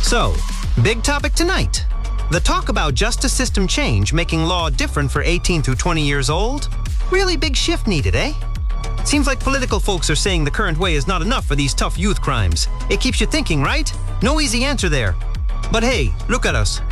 So, big topic tonight. The talk about justice system change making law different for 18 through 20 years old? Really big shift needed, eh? Seems like political folks are saying the current way is not enough for these tough youth crimes. It keeps you thinking, right? No easy answer there. But hey, look at us.